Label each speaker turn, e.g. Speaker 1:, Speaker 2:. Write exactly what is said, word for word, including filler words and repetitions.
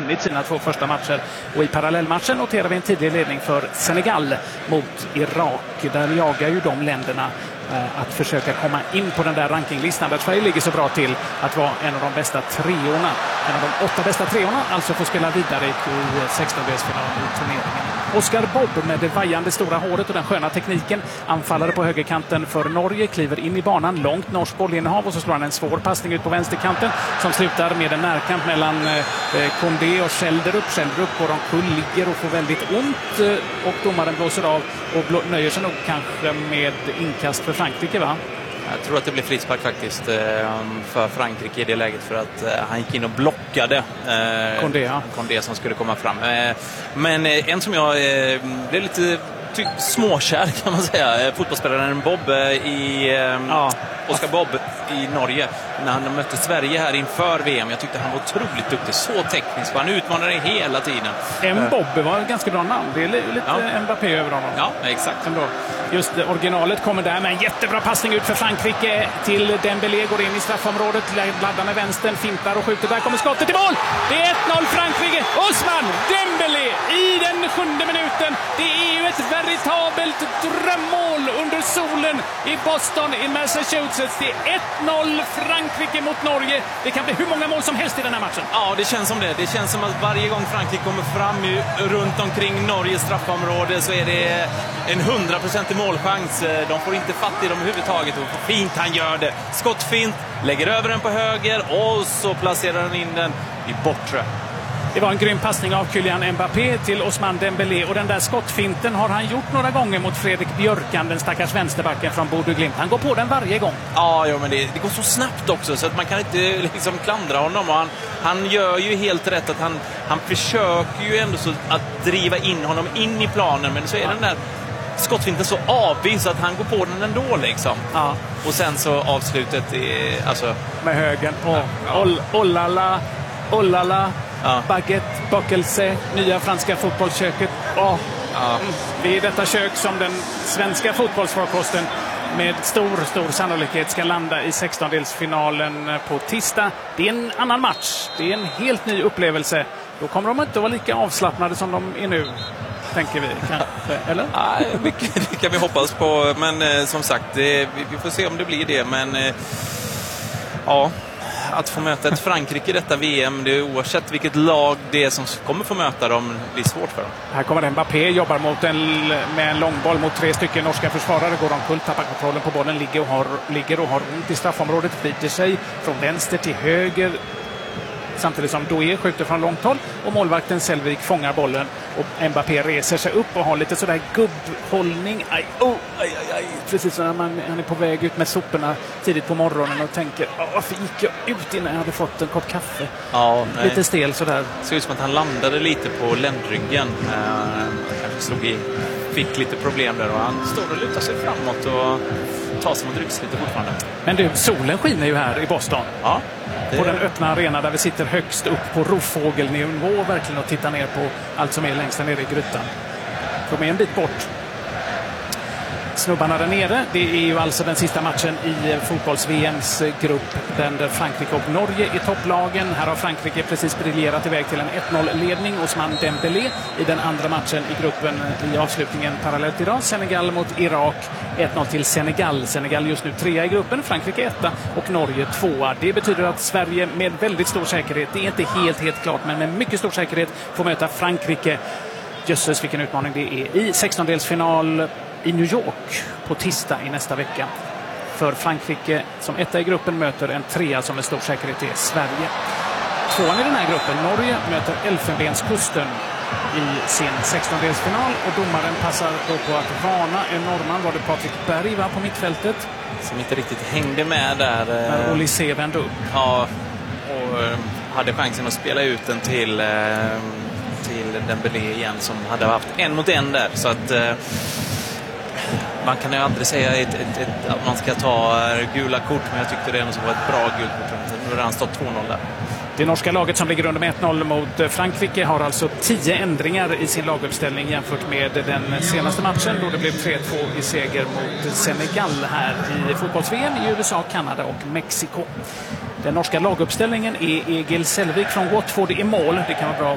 Speaker 1: vunnit sina två första matcher. Och i parallellmatchen noterar vi en tidig ledning för Senegal mot Irak. Där jagar ju de länderna att försöka komma in på den där rankinglistan där Sverige ligger så bra till att vara en av de bästa treorna. En av de åtta bästa treorna, alltså får spela vidare i sextondelsfinalen i turneringen. Oscar Bobb med det vajande stora håret och den sköna tekniken, anfallare på högerkanten för Norge, kliver in i banan, långt norskt bollinnehav och så slår han en svår passning ut på vänsterkanten som slutar med en närkamp mellan eh, Kondé och Schelderup. Schelderup går omkull, ligger och får väldigt ont eh, och domaren blåser av och blå, nöjer sig nog kanske med inkast för Frankrike, va?
Speaker 2: Jag tror att det blir frispark faktiskt för Frankrike i det läget för att han gick in och blockade eh,
Speaker 1: Kondé, ja.
Speaker 2: Kondé som skulle komma fram. Men en som jag blev lite småkär kan man säga, fotbollsspelaren Bob i ja. Oscar Bobb i Norge när han mötte Sverige här inför V M. Jag tyckte han var otroligt duktig, så teknisk. Han utmanade hela tiden.
Speaker 1: En Bob var ett ganska bra namn. Det är lite ja. Mbappé över honom.
Speaker 2: Ja, exakt.
Speaker 1: Ändå. Just det, originalet kommer där med en jättebra passning ut för Frankrike till Dembélé, går in i straffområdet, laddar med vänstern, fintar och skjuter. Där kommer skottet i mål! Det är ett noll Frankrike. Ousmane Dembélé i den sjunde minuten. Det är ju ett veritabelt drömmål under solen i Boston i Massachusetts. Det är ett noll Frankrike mot Norge. Det kan bli hur många mål som helst i den här matchen.
Speaker 2: Ja, det känns som det. Det känns som att varje gång Frankrike kommer fram i, runt omkring Norges straffområde så är det en hundraprocentig målchans. De får inte fatt i dem överhuvudtaget. Och fint han gör det. Skottfint, lägger över den på höger och så placerar han in den i bortre.
Speaker 1: Det var en grym passning av Kylian Mbappé till Ousmane Dembélé och den där skottfinten har han gjort några gånger mot Fredrik Björkan, den stackars vänsterbacken från Bodø Glimt. Han går på den varje gång.
Speaker 2: Ja, ja men det, det går så snabbt också så att man kan inte liksom klandra honom. Och han, han gör ju helt rätt att han, han försöker ju ändå så att driva in honom in i planen, men så är ja. den där skottfinten så avvis så att han går på den ändå liksom. Ja. Och sen så avslutet i, alltså
Speaker 1: med högen och ja. Ollala, ollala. Ja. Baguette, Bocelse, nya franska fotbollsköket. Oh, ja. Det är detta kök som den svenska fotbollsfarkosten med stor, stor sannolikhet ska landa i sextondelsfinalen på tisdag. Det är en annan match. Det är en helt ny upplevelse. Då kommer de inte att vara lika avslappnade som de är nu, tänker vi. Kanske, eller?
Speaker 2: Nej, mycket, det kan vi hoppas på. Men eh, som sagt, det, vi, vi får se om det blir det. Men eh, ja... Att få möta ett Frankrike i detta V M, det är oavsett vilket lag det är som kommer få möta dem, blir svårt för dem.
Speaker 1: Här kommer Mbappé, jobbar mot en, med en långboll mot tre stycken norska försvarare, går omkull, tappar kontrollen på bollen, ligger och har, ligger och har ont i straffområdet, flyter sig från vänster till höger. Samtidigt som Doué skjuter från långt håll och målvakten Selvik fångar bollen och Mbappé reser sig upp och har lite sådär gubbhållning. Aj, oh, aj, aj, aj. Precis när man, han är på väg ut med soporna tidigt på morgonen och tänker, varför gick jag ut innan jag hade fått en kopp kaffe?
Speaker 2: Ja,
Speaker 1: lite stel sådär.
Speaker 2: Det ser ut som att han landade lite på ländryggen. Han kanske slog i, fick lite problem där och han står och lutar sig framåt och tar sig mot ryggslutet fortfarande.
Speaker 1: Men du, solen skiner ju här i Boston.
Speaker 2: Ja. Det...
Speaker 1: På den öppna arena där vi sitter högst upp på rovfågelnivå verkligen och tittar ner på allt som är längst där nere i grytan. De är en bit bort. Snubbarna där nere, det är ju alltså den sista matchen i fotbolls-V M:s grupp där Frankrike och Norge är topplagen. Här har Frankrike precis briljerat iväg till en ett noll-ledning. Ousmane Dembélé i den andra matchen i gruppen i avslutningen parallellt idag. Senegal mot Irak, ett noll till Senegal. Senegal just nu trea i gruppen, Frankrike etta och Norge tvåa. Det betyder att Sverige med väldigt stor säkerhet, det är inte helt helt klart, men med mycket stor säkerhet får möta Frankrike. Jösses vilken utmaning det är i sextondelsfinal i New York på tisdag i nästa vecka. För Frankrike som etta i gruppen möter en trea som med stor säkerhet är Sverige. Tvåan i den här gruppen, Norge, möter Elfenbenskusten i sin sextondelsfinal och domaren passar då på att varna en norrman, var det Patrik Berg va, på mittfältet.
Speaker 2: Som inte riktigt hängde med där.
Speaker 1: När Olysée vände upp.
Speaker 2: Ja, och hade chansen att spela ut den till, till Dembélé igen som hade haft en mot en där. Så att... Man kan ju aldrig säga ett, ett, ett, att man ska ta gula kort, men jag tyckte det ändå var ett bra gult kort. Nu har redan stått två noll där.
Speaker 1: Det norska laget som ligger under med ett noll mot Frankrike har alltså tio ändringar i sin laguppställning jämfört med den senaste matchen då det blev tre två i seger mot Senegal här i fotbolls-V M i U S A, Kanada och Mexiko. Den norska laguppställningen är Egil Selvik från Watford i mål. Det kan vara bra